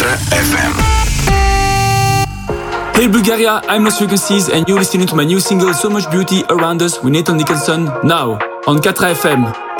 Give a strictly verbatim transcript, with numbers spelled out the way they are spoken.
four F M. Hey Bulgaria, I'm Lost Frequencies and you're listening to my new single So Much Beauty Around Us with Nathan Nicholson now on four F M.